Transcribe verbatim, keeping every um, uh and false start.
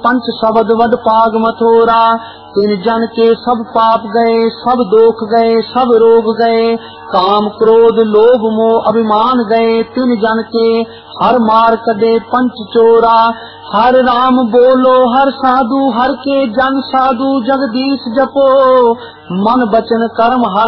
पंच शब्द वद पाग मथोरा। तिन जन के सब पाप गए, सब दोख गए, सब रोग गए। काम क्रोध लोभ मोह अभिमान गए। तिन जन के हर मार कदे पंच चोरा। हर राम बोलो हर साधु, हर के जन साधु जगदीश जपो। मन बचन कर्म हर